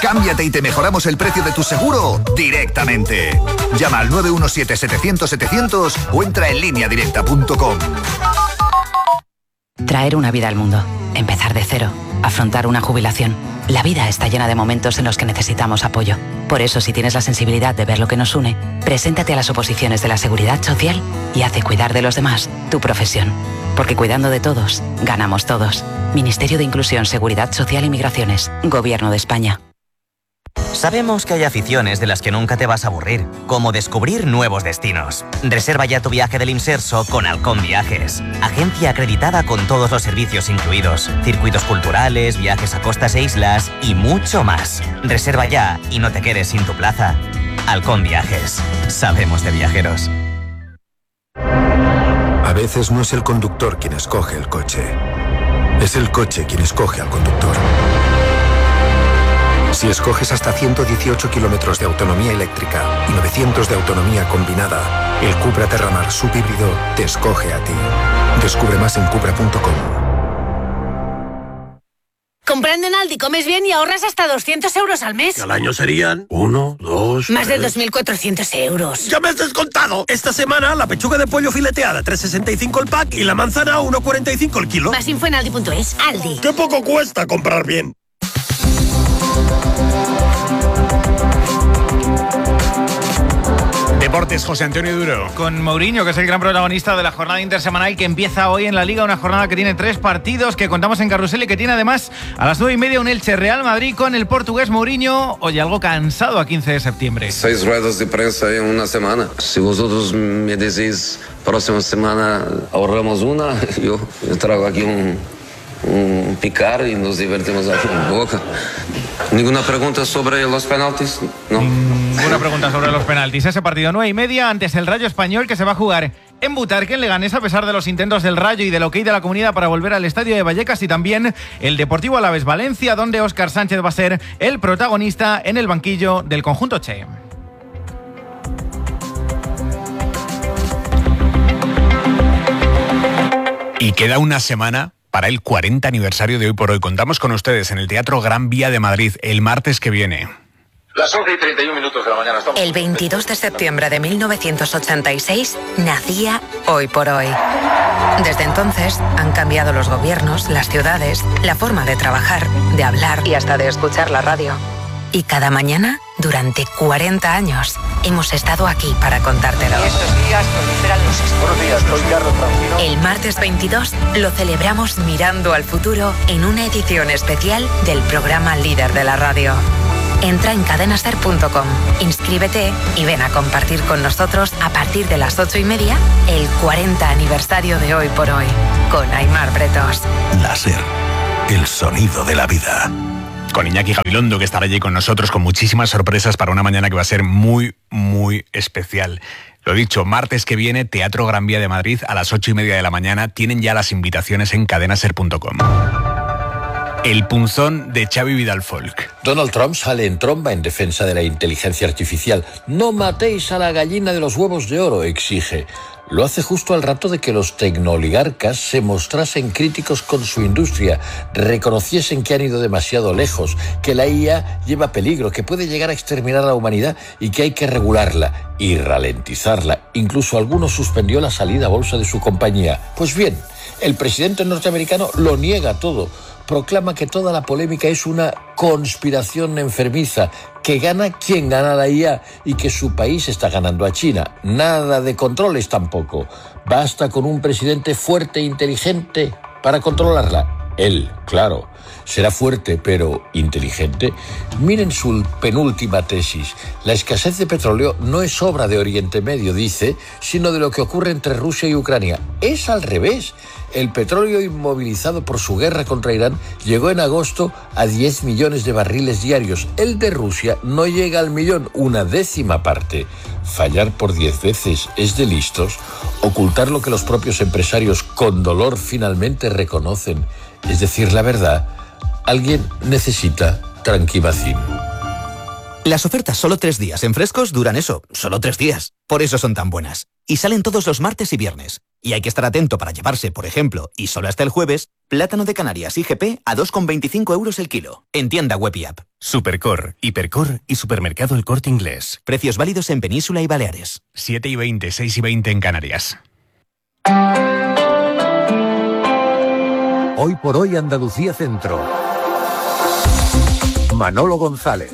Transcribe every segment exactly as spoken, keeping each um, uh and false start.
Cámbiate y te mejoramos el precio de tu seguro directamente. Llama al nueve uno siete, setecientos, setecientos o entra en línea directa punto com. Traer una vida al mundo, empezar de cero, afrontar una jubilación. La vida está llena de momentos en los que necesitamos apoyo. Por eso, si tienes la sensibilidad de ver lo que nos une, preséntate a las oposiciones de la Seguridad Social y haz de cuidar de los demás tu profesión. Porque cuidando de todos, ganamos todos. Ministerio de Inclusión, Seguridad Social y Migraciones. Gobierno de España. Sabemos que hay aficiones de las que nunca te vas a aburrir, como descubrir nuevos destinos. Reserva ya tu viaje del Imserso con Halcón Viajes, agencia acreditada con todos los servicios incluidos, circuitos culturales, viajes a costas e islas y mucho más. Reserva ya y no te quedes sin tu plaza. Halcón Viajes, sabemos de viajeros. A veces no es el conductor quien escoge el coche, es el coche quien escoge al conductor. Si escoges hasta ciento dieciocho kilómetros de autonomía eléctrica y novecientos de autonomía combinada, el Cupra Terramar subhíbrido te escoge a ti. Descubre más en cupra punto com. Comprando en Aldi comes bien y ahorras hasta doscientos euros al mes. Al año serían uno, dos... Más de tres... dos mil cuatrocientos euros. ¡Ya me has descontado! Esta semana la pechuga de pollo fileteada tres sesenta y cinco el pack y la manzana uno cuarenta y cinco el kilo. Más info en aldi punto es. Aldi. ¡Qué poco cuesta comprar bien! Deportes, José Antonio Duro. Con Mourinho, que es el gran protagonista de la jornada intersemanal que empieza hoy en la Liga, una jornada que tiene tres partidos, que contamos en Carrusel y que tiene además a las nueve y media un Elche Real Madrid con el portugués Mourinho. Oye, algo cansado a quince de septiembre. Seis ruedas de prensa en una semana. Si vosotros me decís próxima semana ahorramos una, yo, yo traigo aquí un... un picar y nos divertimos aquí en Boca. ¿Ninguna pregunta sobre los penaltis? No. Ninguna pregunta sobre los penaltis. Ese partido nueve y media antes el Rayo Español, que se va a jugar en Butarque, en Leganés, a pesar de los intentos del Rayo y del ok de la comunidad para volver al estadio de Vallecas, y también el Deportivo Alavés Valencia, donde Óscar Sánchez va a ser el protagonista en el banquillo del conjunto Che. Y queda una semana para el cuarenta aniversario de Hoy por Hoy. Contamos con ustedes en el Teatro Gran Vía de Madrid el martes que viene. Las once y treinta y un minutos de la mañana. Estamos... El veintidós de septiembre de mil novecientos ochenta y seis nacía Hoy por Hoy. Desde entonces han cambiado los gobiernos, las ciudades, la forma de trabajar, de hablar y hasta de escuchar la radio. Y cada mañana, durante cuarenta años, hemos estado aquí para contártelo. Y estos días proliferan los estudios. Buenos días, soy Carlos Francino. El martes veintidós lo celebramos mirando al futuro en una edición especial del programa líder de la radio. Entra en cadenaser punto com, inscríbete y ven a compartir con nosotros a partir de las ocho y media el cuarenta aniversario de Hoy por Hoy, con Aimar Bretos. La SER, el sonido de la vida. Con Iñaki Gabilondo, que estará allí con nosotros con muchísimas sorpresas para una mañana que va a ser muy, muy especial. Lo dicho, martes que viene, Teatro Gran Vía de Madrid a las ocho y media de la mañana. Tienen ya las invitaciones en cadenaser punto com. El punzón de Xavi Vidal Folk. Donald Trump sale en tromba en defensa de la inteligencia artificial. No matéis a la gallina de los huevos de oro, exige. Lo hace justo al rato de que los tecnooligarcas se mostrasen críticos con su industria, reconociesen que han ido demasiado lejos, que la I A lleva peligro, que puede llegar a exterminar a la humanidad y que hay que regularla y ralentizarla. Incluso alguno suspendió la salida a bolsa de su compañía. Pues bien, el presidente norteamericano lo niega todo. Proclama que toda la polémica es una conspiración enfermiza, que gana quien gana la I A y que su país está ganando a China. Nada de controles tampoco. Basta con un presidente fuerte e inteligente para controlarla. Él, claro, será fuerte pero inteligente. Miren su penúltima tesis. La escasez de petróleo no es obra de Oriente Medio, dice, sino de lo que ocurre entre Rusia y Ucrania. Es al revés. El petróleo inmovilizado por su guerra contra Irán llegó en agosto a diez millones de barriles diarios. El de Rusia no llega al millón, una décima parte. Fallar por diez veces es de listos. Ocultar lo que los propios empresarios con dolor finalmente reconocen, es decir, la verdad. Alguien necesita Tranquimacin. Las ofertas solo tres días en Frescos duran eso, solo tres días. Por eso son tan buenas. Y salen todos los martes y viernes. y hay que estar atento para llevarse, por ejemplo, y solo hasta el jueves, plátano de Canarias I G P a dos con veinticinco euros el kilo. En tienda web y app. Supercor, Hipercor y Supermercado El Corte Inglés. Precios válidos en Península y Baleares. siete y veinte, seis y veinte en Canarias. Hoy por hoy Andalucía Centro. Manolo González.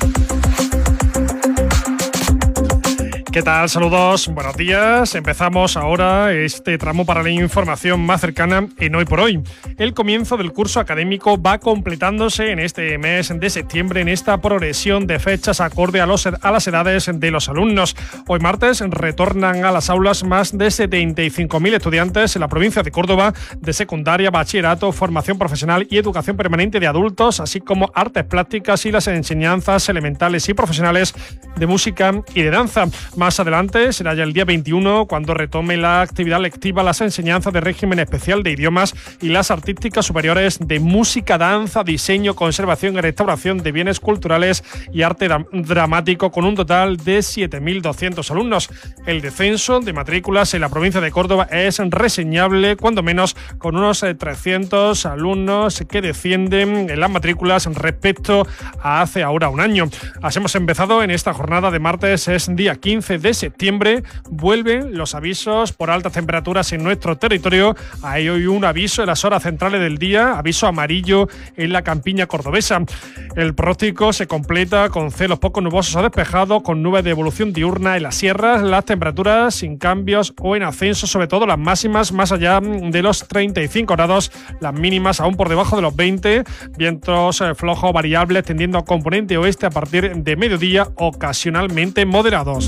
¿Qué tal? Saludos, buenos días. Empezamos ahora este tramo para la información más cercana en Hoy por Hoy. El comienzo del curso académico va completándose en este mes de septiembre en esta progresión de fechas acorde a, los, a las edades de los alumnos. Hoy martes retornan a las aulas más de setenta y cinco mil estudiantes en la provincia de Córdoba de secundaria, bachillerato, formación profesional y educación permanente de adultos, así como artes plásticas y las enseñanzas elementales y profesionales de música y de danza. Más adelante será ya el día veintiuno cuando retome la actividad lectiva las enseñanzas de régimen especial de idiomas y las artísticas superiores de música, danza, diseño, conservación y restauración de bienes culturales y arte dramático, con un total de siete mil doscientos alumnos. El descenso de matrículas en la provincia de Córdoba es reseñable, cuando menos con unos trescientos alumnos que descienden en las matrículas respecto a hace ahora un año. Así hemos empezado en esta jornada de martes, es día quince de septiembre. Vuelven los avisos por altas temperaturas en nuestro territorio. Hay hoy un aviso en las horas centrales del día, aviso amarillo en la campiña cordobesa. El pronóstico se completa con cielos poco nubosos a despejados, con nubes de evolución diurna en las sierras, las temperaturas sin cambios o en ascenso, sobre todo las máximas más allá de los treinta y cinco grados, las mínimas aún por debajo de los veinte, vientos flojos variables tendiendo a componente oeste a partir de mediodía, ocasionalmente moderados.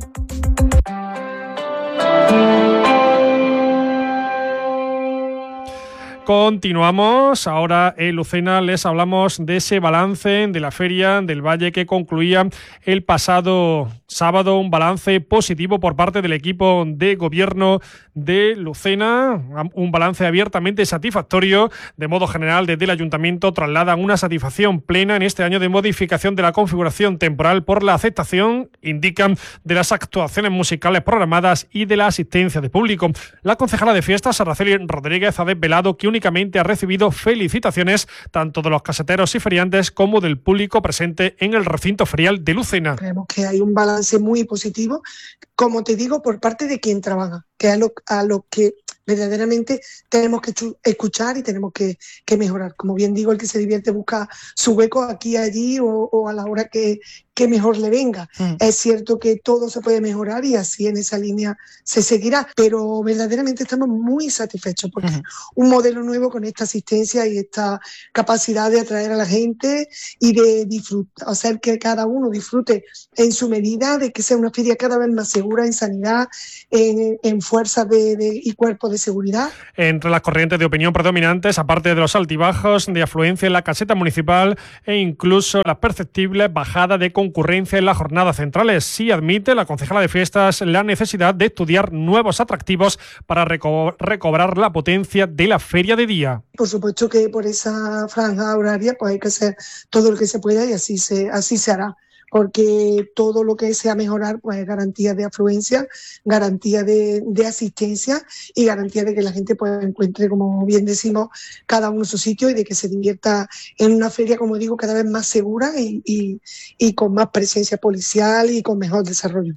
Continuamos. Ahora en Lucena les hablamos de ese balance de la Feria del Valle que concluía el pasado sábado, un balance positivo por parte del equipo de gobierno de Lucena, un balance abiertamente satisfactorio. De modo general, desde el Ayuntamiento trasladan una satisfacción plena en este año de modificación de la configuración temporal por la aceptación, indican, de las actuaciones musicales programadas y de la asistencia de público. La concejala de fiestas, Araceli Rodríguez, ha desvelado que únicamente ha recibido felicitaciones tanto de los caseteros y feriantes como del público presente en el recinto ferial de Lucena. Creemos que hay un balance muy positivo, como te digo, por parte de quien trabaja, que es a lo, a lo que verdaderamente tenemos que escuchar y tenemos que, que mejorar. Como bien digo, el que se divierte busca su hueco aquí, allí o, o a la hora que, que mejor le venga. Mm. Es cierto que todo se puede mejorar y así en esa línea se seguirá, pero verdaderamente estamos muy satisfechos porque mm. un modelo nuevo con esta asistencia y esta capacidad de atraer a la gente y de disfrutar, hacer que cada uno disfrute en su medida, de que sea una feria cada vez más segura en sanidad, en, en fuerzas de, de, y cuerpos de seguridad. Entre las corrientes de opinión predominantes, aparte de los altibajos de afluencia en la caseta municipal e incluso las perceptibles bajadas de concurrencia en las jornadas centrales, sí admite la concejala de fiestas la necesidad de estudiar nuevos atractivos para reco- recobrar la potencia de la feria de día. Por supuesto que por esa franja horaria pues hay que hacer todo lo que se pueda y así se, así se hará, porque todo lo que sea mejorar pues es garantía de afluencia, garantía de, de asistencia y garantía de que la gente pues encuentre, como bien decimos, cada uno su sitio y de que se divierta en una feria, como digo, cada vez más segura y, y, y con más presencia policial y con mejor desarrollo.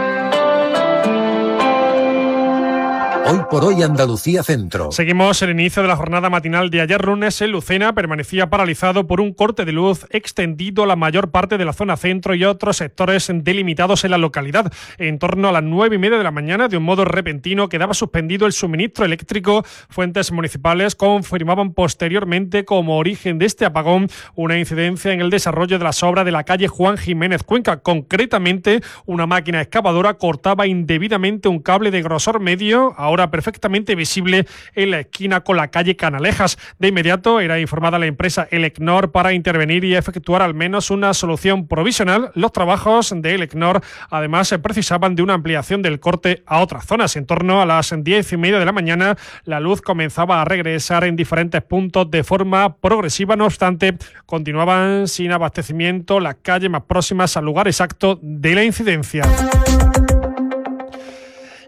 Hoy por hoy Andalucía Centro. Seguimos. El inicio de la jornada matinal de ayer lunes en Lucena permanecía paralizado por un corte de luz extendido a la mayor parte de la zona centro y otros sectores delimitados en la localidad. En torno a las nueve y media de la mañana, de un modo repentino, quedaba suspendido el suministro eléctrico. Fuentes municipales confirmaban posteriormente como origen de este apagón una incidencia en el desarrollo de las obras de la calle Juan Jiménez Cuenca. Concretamente, una máquina excavadora cortaba indebidamente un cable de grosor medio, ahora perfectamente visible en la esquina con la calle Canalejas. De inmediato era informada la empresa Elecnor para intervenir y efectuar al menos una solución provisional. Los trabajos de Elecnor además se precisaban de una ampliación del corte a otras zonas. En torno a las diez y media de la mañana la luz comenzaba a regresar en diferentes puntos de forma progresiva. No obstante, continuaban sin abastecimiento las calles más próximas al lugar exacto de la incidencia.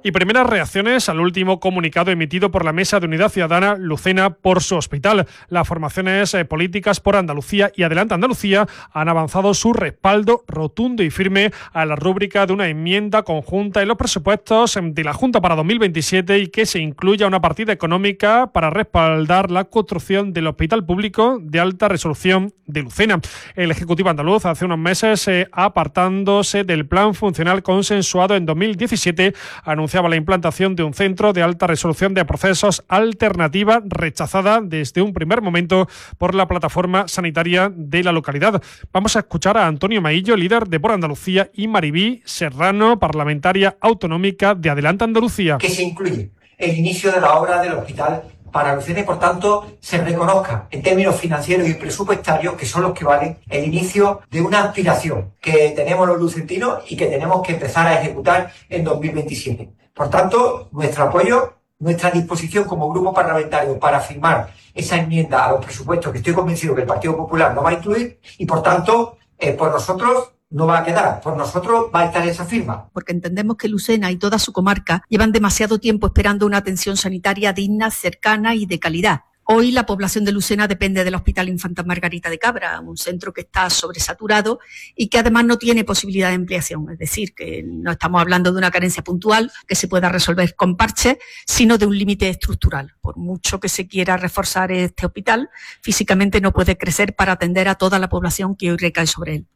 Y primeras reacciones al último comunicado emitido por la Mesa de Unidad Ciudadana Lucena por su hospital. Las formaciones eh, políticas por Andalucía y Adelante Andalucía han avanzado su respaldo rotundo y firme a la rúbrica de una enmienda conjunta en los presupuestos de la Junta para dos mil veintisiete y que se incluya una partida económica para respaldar la construcción del Hospital Público de Alta Resolución de Lucena. El Ejecutivo andaluz hace unos meses, eh, apartándose del plan funcional consensuado en dos mil diecisiete, anunció la implantación de un centro de alta resolución de procesos alternativa rechazada desde un primer momento por la plataforma sanitaria de la localidad. Vamos a escuchar a Antonio Maillo, líder de Por Andalucía, y Maribí Serrano, parlamentaria autonómica de Adelante Andalucía. Que se incluye el inicio de la obra del hospital para Lucena y por tanto se reconozca en términos financieros y presupuestarios, que son los que valen, el inicio de una aspiración que tenemos los lucentinos y que tenemos que empezar a ejecutar en dos mil veintisiete. Por tanto, nuestro apoyo, nuestra disposición como grupo parlamentario para firmar esa enmienda a los presupuestos que estoy convencido que el Partido Popular no va a incluir y por tanto, eh, por nosotros no va a quedar, por nosotros va a estar esa firma. Porque entendemos que Lucena y toda su comarca llevan demasiado tiempo esperando una atención sanitaria digna, cercana y de calidad. Hoy la población de Lucena depende del Hospital Infanta Margarita de Cabra, un centro que está sobresaturado y que además no tiene posibilidad de ampliación. Es decir, que no estamos hablando de una carencia puntual que se pueda resolver con parches, sino de un límite estructural. Por mucho que se quiera reforzar este hospital, físicamente no puede crecer para atender a toda la población que hoy recae sobre él.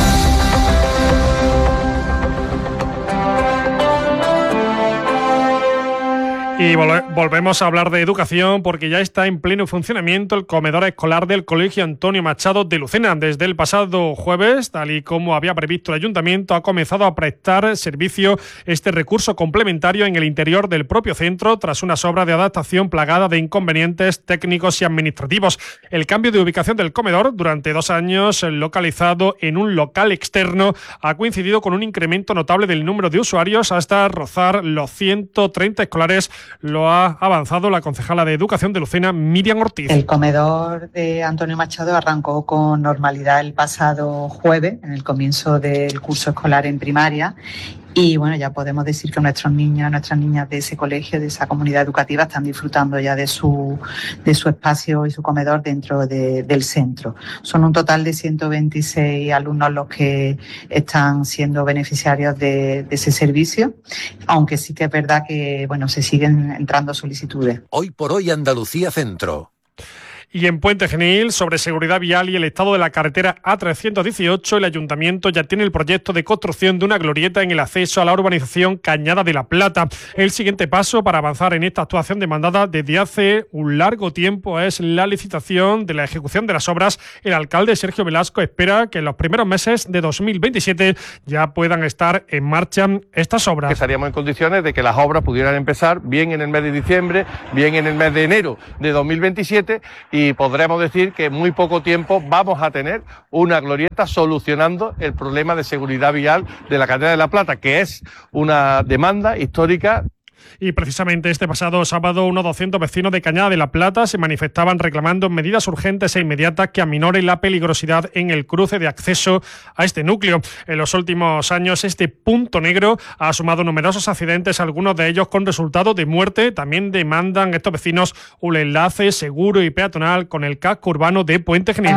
Y vol- volvemos a hablar de educación porque ya está en pleno funcionamiento el comedor escolar del Colegio Antonio Machado de Lucena. Desde el pasado jueves, tal y como había previsto el Ayuntamiento, ha comenzado a prestar servicio este recurso complementario en el interior del propio centro tras unas obras de adaptación plagada de inconvenientes técnicos y administrativos. El cambio de ubicación del comedor, durante dos años localizado en un local externo, ha coincidido con un incremento notable del número de usuarios hasta rozar los ciento treinta escolares. Lo ha avanzado la concejala de Educación de Lucena, Miriam Ortiz. El comedor de Antonio Machado arrancó con normalidad el pasado jueves, en el comienzo del curso escolar en primaria. Y bueno, ya podemos decir que nuestros niños, nuestras niñas de ese colegio, de esa comunidad educativa, están disfrutando ya de su, de su espacio y su comedor dentro de, del centro. Son un total de ciento veintiséis alumnos los que están siendo beneficiarios de, de ese servicio, aunque sí que es verdad que bueno, se siguen entrando solicitudes. Hoy por hoy Andalucía Centro. Y en Puente Genil, sobre seguridad vial y el estado de la carretera A trescientos dieciocho, el Ayuntamiento ya tiene el proyecto de construcción de una glorieta en el acceso a la urbanización Cañada de la Plata. El siguiente paso para avanzar en esta actuación demandada desde hace un largo tiempo es la licitación de la ejecución de las obras. El alcalde Sergio Velasco espera que en los primeros meses de dos mil veintisiete ya puedan estar en marcha estas obras. Estaríamos en condiciones de que las obras pudieran empezar bien en el mes de diciembre, bien en el mes de enero de dos mil veintisiete y podremos decir que en muy poco tiempo vamos a tener una glorieta solucionando el problema de seguridad vial de la Cañada de la Plata, que es una demanda histórica. Y precisamente este pasado sábado unos doscientos vecinos de Cañada de la Plata se manifestaban reclamando medidas urgentes e inmediatas que aminoren la peligrosidad en el cruce de acceso a este núcleo. En los últimos años este punto negro ha sumado numerosos accidentes, algunos de ellos con resultado de muerte. También demandan estos vecinos un enlace seguro y peatonal con el casco urbano de Puente Genil.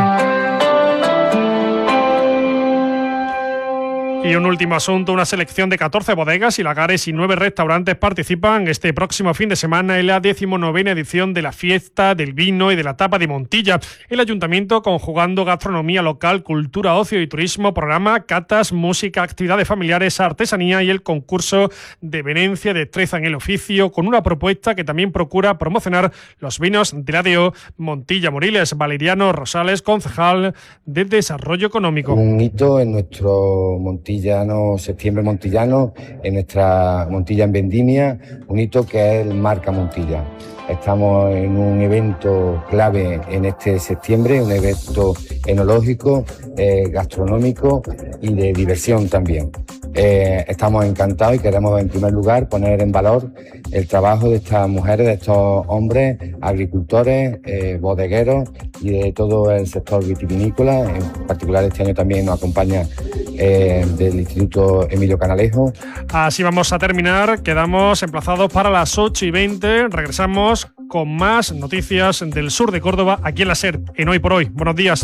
Y un último asunto, una selección de catorce bodegas y lagares y nueve restaurantes participan este próximo fin de semana en la decimonovena edición de la Fiesta del Vino y de la Tapa de Montilla. El Ayuntamiento, conjugando gastronomía local, cultura, ocio y turismo, programa catas, música, actividades familiares, artesanía y el concurso de Venecia, destreza en el oficio, con una propuesta que también procura promocionar los vinos de la D O Montilla. Moriles, Valeriano Rosales, concejal de Desarrollo Económico. Un hito en nuestro Montilla. Montillano, septiembre montillano, en nuestra Montilla en Vendimia, un hito que es el Marca Montilla. Estamos en un evento clave en este septiembre, un evento enológico, eh, gastronómico y de diversión también. Eh, estamos encantados y queremos en primer lugar poner en valor el trabajo de estas mujeres, de estos hombres, agricultores, eh, bodegueros y de todo el sector vitivinícola. En particular este año también nos acompaña eh, del Instituto Emilio Canalejo. Así vamos a terminar. Quedamos emplazados para las ocho y veinte. Regresamos con más noticias del sur de Córdoba, aquí en la SER, en Hoy por Hoy. Buenos días.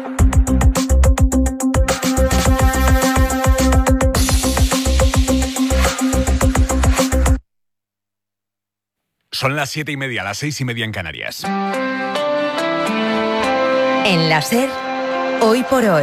Son las siete y media, las seis y media en Canarias. En la SER, Hoy por Hoy,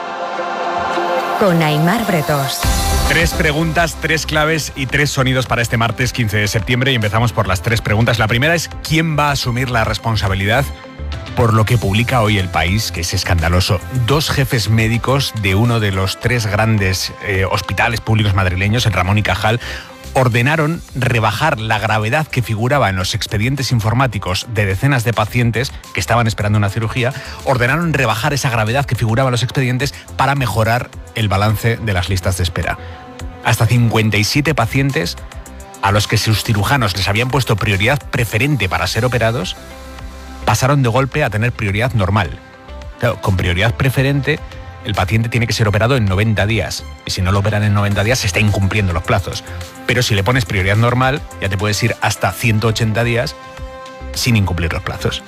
con Aimar Bretos. Tres preguntas, tres claves y tres sonidos para este martes quince de septiembre y empezamos por las tres preguntas. La primera es: ¿quién va a asumir la responsabilidad por lo que publica hoy El País, que es escandaloso? Dos jefes médicos de uno de los tres grandes eh, hospitales públicos madrileños, el Ramón y Cajal, ordenaron rebajar la gravedad que figuraba en los expedientes informáticos de decenas de pacientes que estaban esperando una cirugía, ordenaron rebajar esa gravedad que figuraba en los expedientes para mejorar el balance de las listas de espera. Hasta cincuenta y siete pacientes a los que sus cirujanos les habían puesto prioridad preferente para ser operados, pasaron de golpe a tener prioridad normal. Claro, con prioridad preferente, el paciente tiene que ser operado en noventa días. Y si no lo operan en noventa días, se está incumpliendo los plazos. Pero si le pones prioridad normal, ya te puedes ir hasta ciento ochenta días sin incumplir los plazos.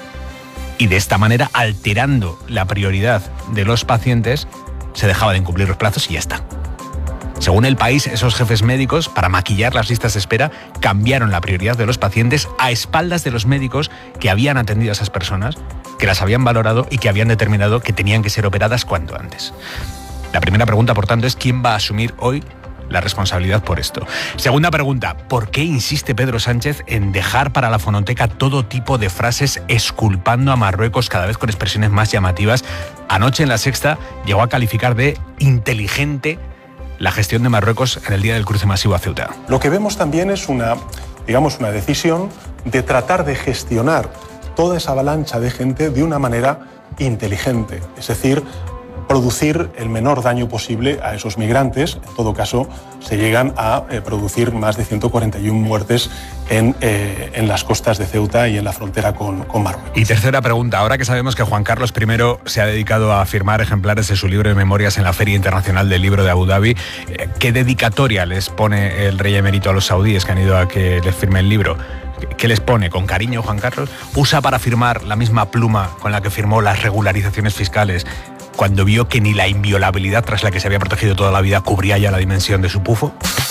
Y de esta manera, alterando la prioridad de los pacientes, se dejaba de incumplir los plazos y ya está. Según El País, esos jefes médicos, para maquillar las listas de espera, cambiaron la prioridad de los pacientes a espaldas de los médicos que habían atendido a esas personas, que las habían valorado y que habían determinado que tenían que ser operadas cuanto antes. La primera pregunta, por tanto, es: ¿quién va a asumir hoy la responsabilidad por esto? Segunda pregunta: ¿por qué insiste Pedro Sánchez en dejar para la fonoteca todo tipo de frases exculpando a Marruecos, cada vez con expresiones más llamativas? Anoche en La Sexta llegó a calificar de inteligente la gestión de Marruecos en el día del cruce masivo a Ceuta. Lo que vemos también es una, digamos, una decisión de tratar de gestionar toda esa avalancha de gente de una manera inteligente, es decir, producir el menor daño posible a esos migrantes. En todo caso, se llegan a eh, producir más de ciento cuarenta y una muertes en, eh, en las costas de Ceuta y en la frontera con, con Marruecos. Y tercera pregunta: ahora que sabemos que Juan Carlos primero se ha dedicado a firmar ejemplares de su libro de memorias en la Feria Internacional del Libro de Abu Dhabi, ¿qué dedicatoria les pone el rey emérito a los saudíes que han ido a que les firme el libro? ¿Qué les pone? ¿Con cariño, Juan Carlos? ¿Usa para firmar la misma pluma con la que firmó las regularizaciones fiscales cuando vio que ni la inviolabilidad tras la que se había protegido toda la vida cubría ya la dimensión de su pufo?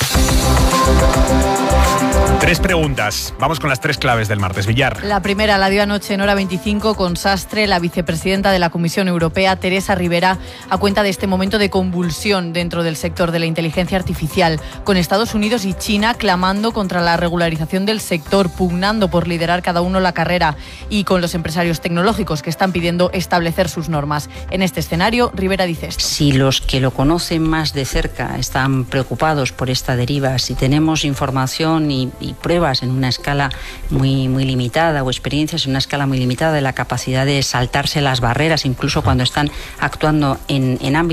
Tres preguntas. Vamos con las tres claves del martes. Villar. La primera la dio anoche en Hora veinticinco con Sastre, la vicepresidenta de la Comisión Europea, Teresa Rivera, a cuenta de este momento de convulsión dentro del sector de la inteligencia artificial, con Estados Unidos y China clamando contra la regularización del sector, pugnando por liderar cada uno la carrera, y con los empresarios tecnológicos que están pidiendo establecer sus normas. En este escenario, Rivera dice esto: si los que lo conocen más de cerca están preocupados por esta deriva, si tenemos información y, y pruebas en una escala muy, muy limitada o experiencias en una escala muy limitada de la capacidad de saltarse las barreras, incluso cuando están actuando en, en ámbitos